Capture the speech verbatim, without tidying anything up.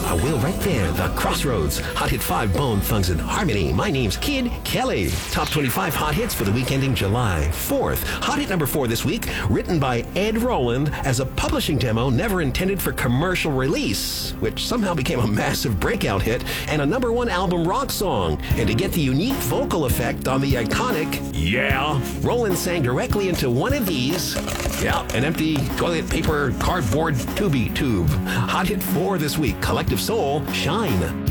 a wheel right there. The Crossroads. Hot Hit five, Bone Thugs and Harmony. My name's Kid Kelly. Top twenty-five hot hits for the week ending July fourth. Hot hit number four this week, written by Ed Roland as a publishing demo never intended for commercial release, which somehow became a massive breakout hit and a number one album rock song. And to get the unique vocal effect on the iconic Yeah, Roland sang directly into one of these. Yeah, an empty toilet paper cardboard tubey tube. Hot hit four this week, Collective Soul, Shine.